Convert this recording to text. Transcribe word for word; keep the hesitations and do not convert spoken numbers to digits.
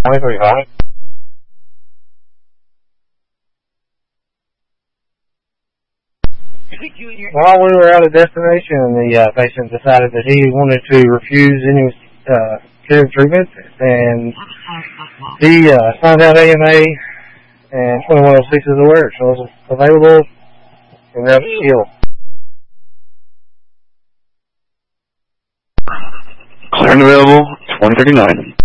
twenty-three five. While we were at a destination, the uh, patient decided that he wanted to refuse any uh, care and treatment, and he uh, signed out A M A and twenty-one oh six is aware, so it's available and that's ill. Clear and available, twenty thirty-nine.